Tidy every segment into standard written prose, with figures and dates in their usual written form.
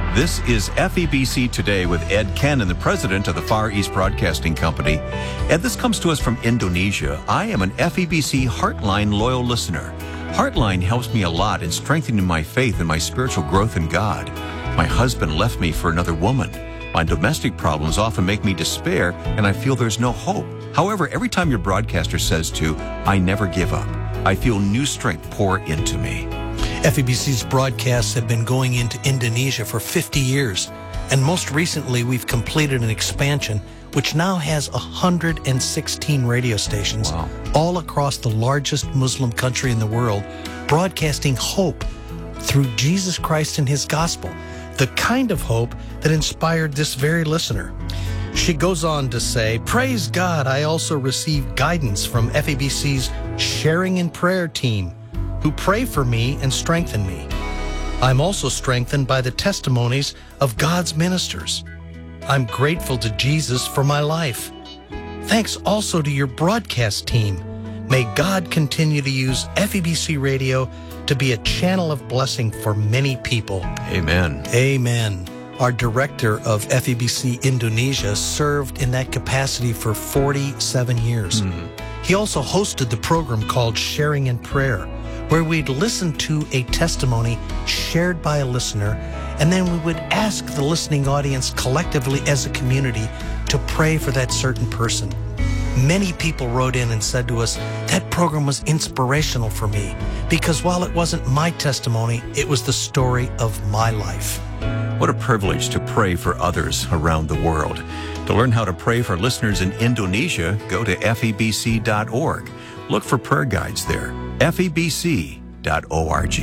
This is FEBC Today with Ed Cannon, the president of the Far East Broadcasting Company. Ed, this comes to us from Indonesia. I am an FEBC Heartline loyal listener. Heartline helps me a lot in strengthening my faith and my spiritual growth in God. My husband left me for another woman. My domestic problems often make me despair, and I feel there's no hope. However, every time your broadcaster says to, I never give up, I feel new strength pour into me. FEBC's broadcasts have been going into Indonesia for 50 years, and most recently we've completed an expansion which now has 116 radio stations all across the largest Muslim country in the world, broadcasting hope through Jesus Christ and His gospel, the kind of hope that inspired this very listener. She goes on to say, praise God, I also received guidance from FEBC's Sharing in Prayer team, who pray for me and strengthen me. I'm also strengthened by the testimonies of God's ministers. I'm grateful to Jesus for my life. Thanks also to your broadcast team. May God continue to use FEBC Radio to be a channel of blessing for many people. Amen. Amen. Our director of FEBC Indonesia served in that capacity for 47 years. He also hosted the program called Sharing in Prayer, where we'd listen to a testimony shared by a listener, and then we would ask the listening audience collectively as a community to pray for that certain person. Many people wrote in and said to us, that program was inspirational for me, because while it wasn't my testimony, it was the story of my life. What a privilege to pray for others around the world. To learn how to pray for listeners in Indonesia, go to febc.org. Look for prayer guides there. febc.org.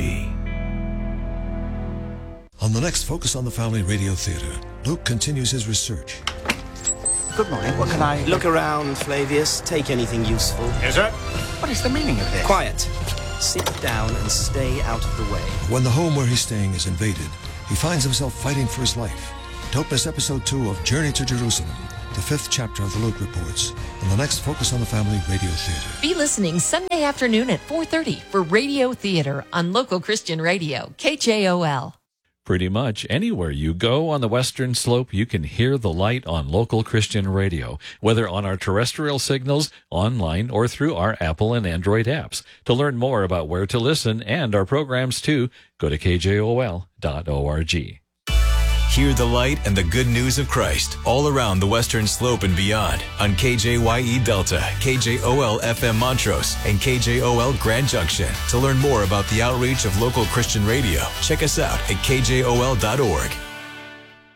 On the next Focus on the Family Radio Theater, Luke continues his research. Good morning. What can I... Look around, Flavius. Take anything useful. Is it? What is the meaning of this? Quiet. Sit down and stay out of the way. When the home where he's staying is invaded, he finds himself fighting for his life. Don't miss episode 2 of Journey to Jerusalem, the 5th chapter of the Luke Reports, on the next Focus on the Family Radio Theater. Be listening Sunday afternoon at 4:30 for Radio Theater on Local Christian Radio, KJOL. Pretty much anywhere you go on the Western Slope, you can hear the light on Local Christian Radio, whether on our terrestrial signals, online, or through our Apple and Android apps. To learn more about where to listen and our programs too, go to kjol.org. Hear the light and the good news of Christ all around the Western Slope and beyond on KJYE Delta, KJOL FM Montrose, and KJOL Grand Junction. To learn more about the outreach of Local Christian Radio, check us out at kjol.org.